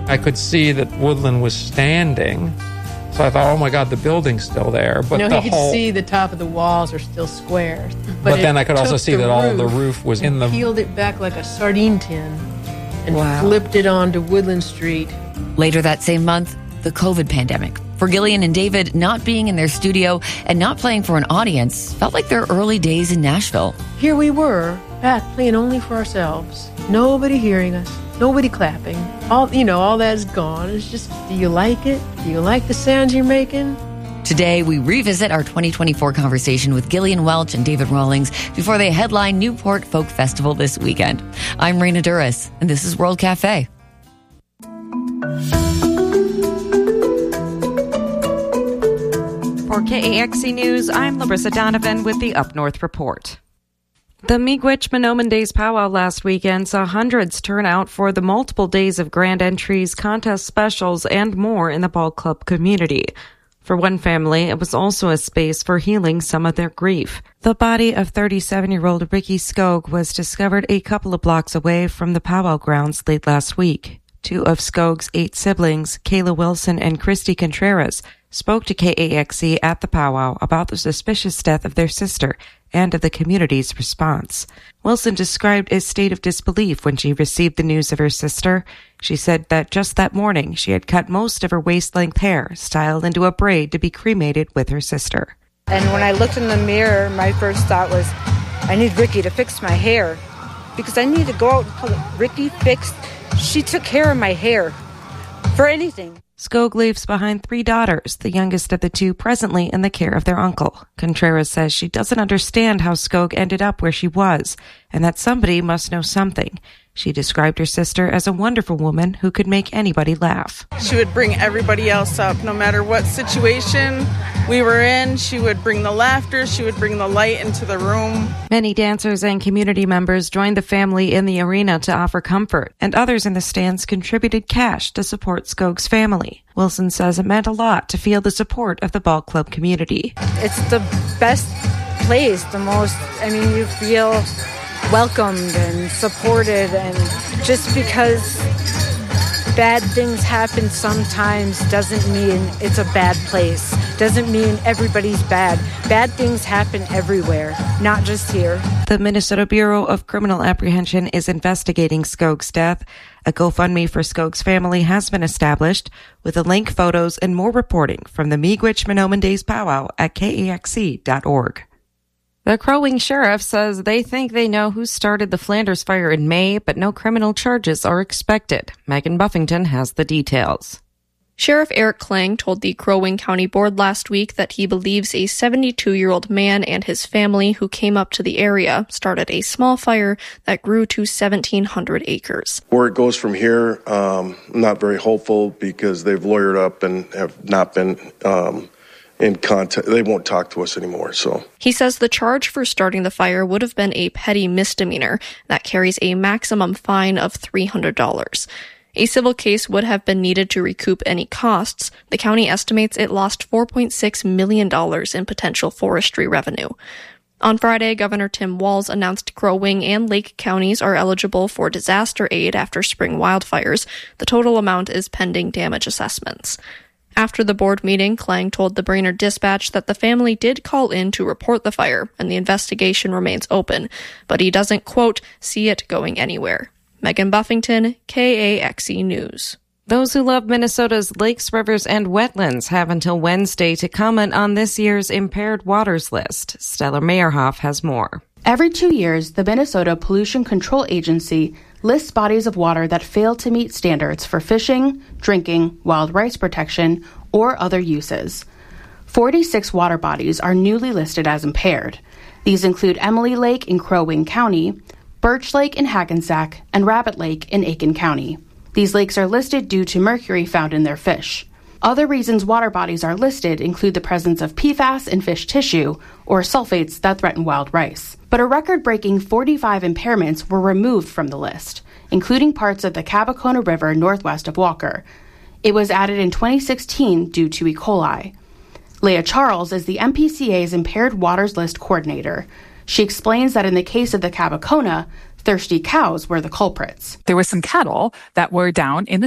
I could see that Woodland was standing. So I thought, oh my God, the building's still there. But he could see the top of the walls are still square. But then I could also see that all the roof was in the... Peeled it back like a sardine tin and flipped it onto Woodland Street. Later that same month, the COVID pandemic. For Gillian and David, not being in their studio and not playing for an audience felt like their early days in Nashville. Here we were, back playing only for ourselves. Nobody hearing us. Nobody clapping. All that's gone. It's just, do you like it? Do you like the sounds you're making? Today, we revisit our 2024 conversation with Gillian Welch and David Rawlings before they headline Newport Folk Festival this weekend. I'm Raina Duras, and this is World Cafe. For KAXE News, I'm Larissa Donovan with the Up North Report. The Miigwech-Mahnomen Days powwow last weekend saw hundreds turn out for the multiple days of grand entries, contest specials, and more in the ball club community. For one family, it was also a space for healing some of their grief. The body of 37-year-old Ricky Skog was discovered a couple of blocks away from the powwow grounds late last week. Two of Skog's 8 siblings, Kayla Wilson and Christy Contreras, spoke to KAXE at the powwow about the suspicious death of their sister and of the community's response. Wilson described a state of disbelief when she received the news of her sister. She said that just that morning she had cut most of her waist-length hair, styled into a braid to be cremated with her sister. And when I looked in the mirror, my first thought was, I need Ricky to fix my hair. Because I need to go out and tell Ricky fixed. She took care of my hair. For anything. Skog leaves behind 3 daughters, the youngest of the 2 presently in the care of their uncle. Contreras says she doesn't understand how Skog ended up where she was, and that somebody must know something. She described her sister as a wonderful woman who could make anybody laugh. She would bring everybody else up, no matter what situation we were in. She would bring the laughter, she would bring the light into the room. Many dancers and community members joined the family in the arena to offer comfort, and others in the stands contributed cash to support Skog's family. Wilson says it meant a lot to feel the support of the ball club community. It's the best place, you feel welcomed and supported, and just because bad things happen sometimes doesn't mean it's a bad place, doesn't mean everybody's bad. Bad things happen everywhere, not just here. The Minnesota Bureau of Criminal Apprehension is investigating Skog's death. A GoFundMe for Skog's family has been established with a link, photos, and more reporting from the Miigwech-Mahnomen Days powwow at KAXE.org. The Crow Wing Sheriff says they think they know who started the Flanders fire in May, but no criminal charges are expected. Megan Buffington has the details. Sheriff Eric Klang told the Crow Wing County Board last week that he believes a 72-year-old man and his family who came up to the area started a small fire that grew to 1,700 acres. Where it goes from here, I'm not very hopeful because they've lawyered up and have not been in contact. They won't talk to us anymore. So he says the charge for starting the fire would have been a petty misdemeanor that carries a maximum fine of $300. A civil case would have been needed to recoup any costs. The county estimates it lost $4.6 million in potential forestry revenue. On Friday, Governor Tim Walz announced Crow Wing and Lake counties are eligible for disaster aid after spring wildfires. The total amount is pending damage assessments. After the board meeting, Klang told the Brainerd Dispatch that the family did call in to report the fire and the investigation remains open, but he doesn't, quote, see it going anywhere. Megan Buffington, KAXE News. Those who love Minnesota's lakes, rivers, and wetlands have until Wednesday to comment on this year's Impaired Waters List. Stella Meyerhoff has more. Every 2 years, the Minnesota Pollution Control Agency lists bodies of water that fail to meet standards for fishing, drinking, wild rice protection, or other uses. 46 water bodies are newly listed as impaired. These include Emily Lake in Crow Wing County, Birch Lake in Hackensack, and Rabbit Lake in Aiken County. These lakes are listed due to mercury found in their fish. Other reasons water bodies are listed include the presence of PFAS in fish tissue or sulfates that threaten wild rice. But a record-breaking 45 impairments were removed from the list, including parts of the Cabacona River northwest of Walker. It was added in 2016 due to E. coli. Leah Charles is the MPCA's Impaired Waters List coordinator. She explains that in the case of the Cabacona, thirsty cows were the culprits. There were some cattle that were down in the